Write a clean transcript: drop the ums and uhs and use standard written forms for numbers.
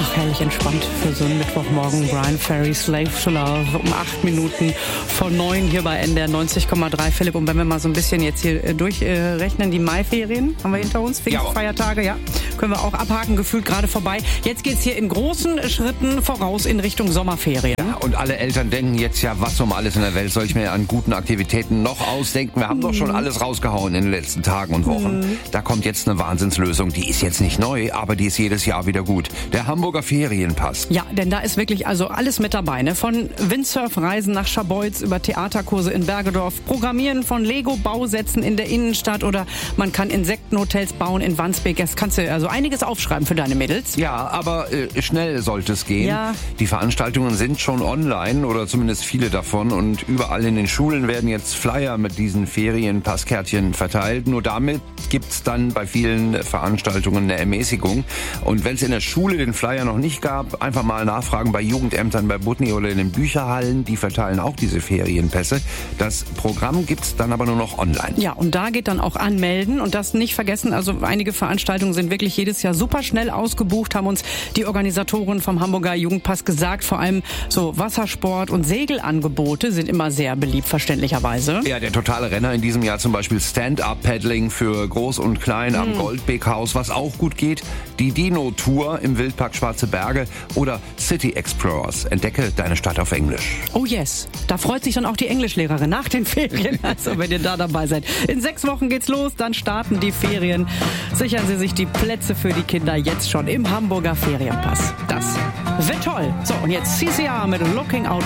Herrlich entspannt für so einen Mittwochmorgen. Brian Ferry, Slave to Love, um 8 Minuten vor 9 hier bei NDR 90,3. Philipp, und wenn wir mal so ein bisschen jetzt hier durchrechnen, die Maiferien haben wir hinter uns, Pfingstfeiertage, ja, können wir auch abhaken, gefühlt gerade vorbei. Jetzt geht's hier in großen Schritten voraus in Richtung Sommerferien. Ja, und alle Eltern denken jetzt ja, was um alles in der Welt soll ich mir an guten Aktivitäten noch ausdenken? Wir haben doch schon alles rausgehauen in den letzten Tagen und Wochen. Da kommt jetzt eine Wahnsinnslösung. Die ist jetzt nicht neu, aber die ist jedes Jahr wieder gut. Der Hamburger Ferienpass. Ja, denn da ist wirklich also alles mit dabei, ne? Von Windsurfreisen nach Scharbeutz über Theaterkurse in Bergedorf, Programmieren von Lego-Bausätzen in der Innenstadt oder man kann Insektenhotels bauen in Wandsbek. Jetzt kannst du also einiges aufschreiben für deine Mädels. Ja, aber schnell sollte es gehen. Ja. Die Veranstaltungen sind schon online oder zumindest viele davon und überall in den Schulen werden jetzt Flyer mit diesen Ferienpasskärtchen verteilt. Nur damit gibt's dann bei vielen Veranstaltungen eine Ermäßigung. Und wenn es in der Schule den Flyer noch nicht gab, einfach mal nachfragen bei Jugendämtern, bei Butni oder in den Bücherhallen. Die verteilen auch diese Ferienpässe. Das Programm gibt's dann aber nur noch online. Ja, und da geht dann auch anmelden und das nicht vergessen. Also einige Veranstaltungen sind wirklich jedes Jahr super schnell ausgebucht, haben uns die Organisatoren vom Hamburger Jugendpass gesagt. Vor allem so Wassersport und Segelangebote sind immer sehr beliebt, verständlicherweise. Ja, der totale Renner in diesem Jahr zum Beispiel Stand-Up-Paddling für Groß und Klein am Goldbeckhaus. Was auch gut geht, die Dino-Tour im Wildpark Schwarze Berge oder City Explorers. Entdecke deine Stadt auf Englisch. Oh yes, da freut sich dann auch die Englischlehrerin nach den Ferien, also wenn ihr da dabei seid. In 6 Wochen geht's los, dann starten die Ferien. Sichern Sie sich die Plätze für die Kinder jetzt schon im Hamburger Ferienpass. Das wird toll. So, und jetzt CCR mit Looking Out